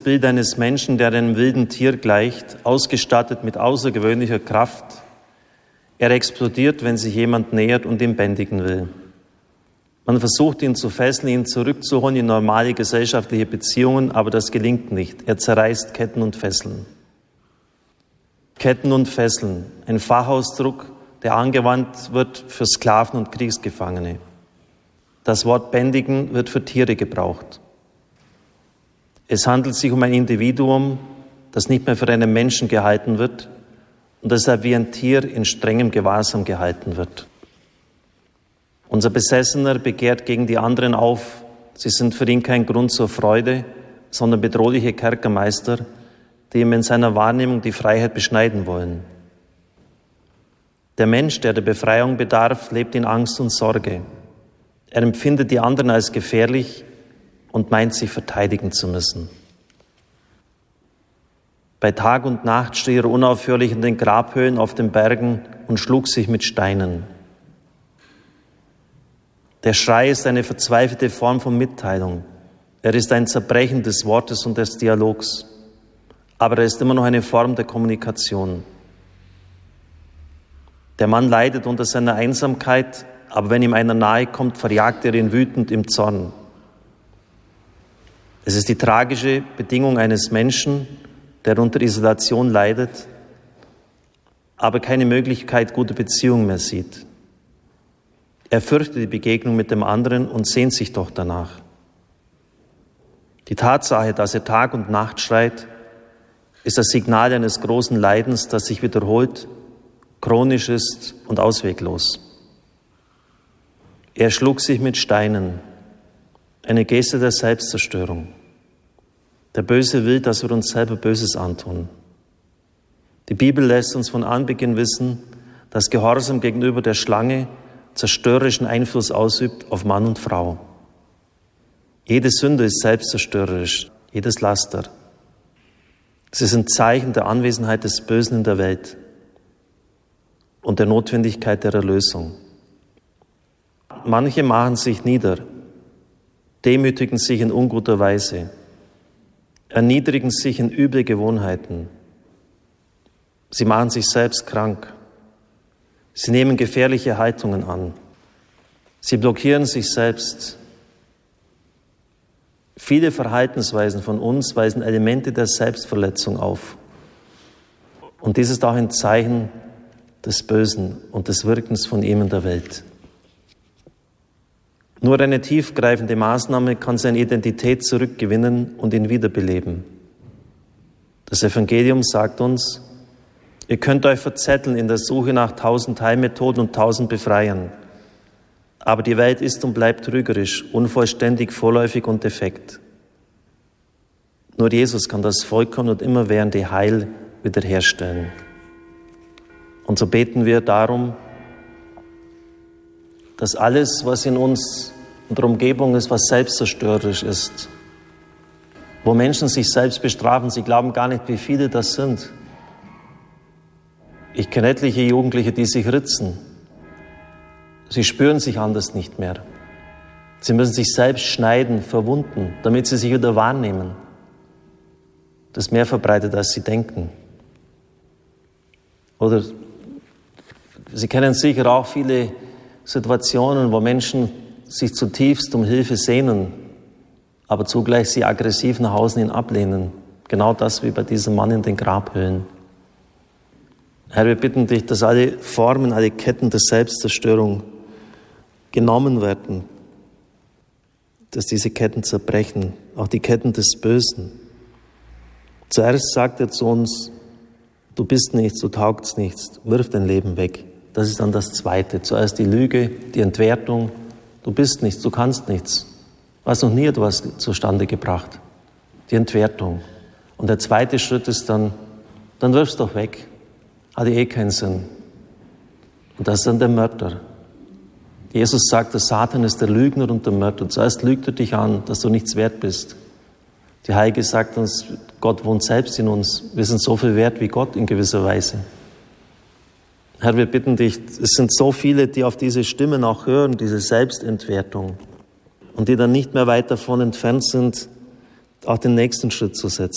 Bild eines Menschen, der einem wilden Tier gleicht, ausgestattet mit außergewöhnlicher Kraft. Er explodiert, wenn sich jemand nähert und ihn bändigen will. Man versucht, ihn zu fesseln, ihn zurückzuholen in normale gesellschaftliche Beziehungen, aber das gelingt nicht. Er zerreißt Ketten und Fesseln. Ketten und Fesseln, ein Fachausdruck, der angewandt wird für Sklaven und Kriegsgefangene. Das Wort bändigen wird für Tiere gebraucht. Es handelt sich um ein Individuum, das nicht mehr für einen Menschen gehalten wird und deshalb wie ein Tier in strengem Gewahrsam gehalten wird. Unser Besessener begehrt gegen die anderen auf. Sie sind für ihn kein Grund zur Freude, sondern bedrohliche Kerkermeister, die ihm in seiner Wahrnehmung die Freiheit beschneiden wollen. Der Mensch, der Befreiung bedarf, lebt in Angst und Sorge. Er empfindet die anderen als gefährlich und meint, sich verteidigen zu müssen. Bei Tag und Nacht schrie er unaufhörlich in den Grabhöhlen auf den Bergen und schlug sich mit Steinen. Der Schrei ist eine verzweifelte Form von Mitteilung. Er ist ein Zerbrechen des Wortes und des Dialogs. Aber er ist immer noch eine Form der Kommunikation. Der Mann leidet unter seiner Einsamkeit, aber wenn ihm einer nahe kommt, verjagt er ihn wütend im Zorn. Es ist die tragische Bedingung eines Menschen, der unter Isolation leidet, aber keine Möglichkeit guter Beziehung mehr sieht. Er fürchtet die Begegnung mit dem anderen und sehnt sich doch danach. Die Tatsache, dass er Tag und Nacht schreit, ist das Signal eines großen Leidens, das sich wiederholt, chronisch ist und ausweglos. Er schlug sich mit Steinen, eine Geste der Selbstzerstörung. Der Böse will, dass wir uns selber Böses antun. Die Bibel lässt uns von Anbeginn wissen, dass Gehorsam gegenüber der Schlange zerstörerischen Einfluss ausübt auf Mann und Frau. Jede Sünde ist selbstzerstörerisch, jedes Laster. Sie sind Zeichen der Anwesenheit des Bösen in der Welt und der Notwendigkeit der Erlösung. Manche machen sich nieder, demütigen sich in unguter Weise, erniedrigen sich in üble Gewohnheiten. Sie machen sich selbst krank. Sie nehmen gefährliche Haltungen an. Sie blockieren sich selbst. Viele Verhaltensweisen von uns weisen Elemente der Selbstverletzung auf. Und dies ist auch ein Zeichen des Bösen und des Wirkens von ihm in der Welt. Nur eine tiefgreifende Maßnahme kann seine Identität zurückgewinnen und ihn wiederbeleben. Das Evangelium sagt uns, ihr könnt euch verzetteln in der Suche nach 1000 Heilmethoden und 1000 Befreiern. Aber die Welt ist und bleibt trügerisch, unvollständig, vorläufig und defekt. Nur Jesus kann das vollkommene und immerwährende Heil wiederherstellen. Und so beten wir darum, dass alles, was in uns und der Umgebung ist, was selbstzerstörerisch ist, wo Menschen sich selbst bestrafen, sie glauben gar nicht, wie viele das sind. Ich kenne etliche Jugendliche, die sich ritzen. Sie spüren sich anders nicht mehr. Sie müssen sich selbst schneiden, verwunden, damit sie sich wieder wahrnehmen. Das ist mehr verbreitet, als sie denken. Oder Sie kennen sicher auch viele Situationen, wo Menschen sich zutiefst um Hilfe sehnen, aber zugleich sie aggressiv nach außen hin ablehnen. Genau das wie bei diesem Mann in den Grabhöhlen. Herr, wir bitten dich, dass alle Formen, alle Ketten der Selbstzerstörung genommen werden, dass diese Ketten zerbrechen, auch die Ketten des Bösen. Zuerst sagt er zu uns, du bist nichts, du taugst nichts, wirf dein Leben weg. Das ist dann das Zweite. Zuerst die Lüge, die Entwertung, du bist nichts, du kannst nichts. Du hast noch nie etwas zustande gebracht. Die Entwertung. Und der zweite Schritt ist dann wirf's doch weg. Hat keinen Sinn. Und das ist dann der Mörder. Jesus sagt, der Satan ist der Lügner und der Mörder. Zuerst lügt er dich an, dass du nichts wert bist. Die Heilige sagt uns, Gott wohnt selbst in uns. Wir sind so viel wert wie Gott in gewisser Weise. Herr, wir bitten dich, es sind so viele, die auf diese Stimmen auch hören, diese Selbstentwertung. Und die dann nicht mehr weit davon entfernt sind, auch den nächsten Schritt zu setzen.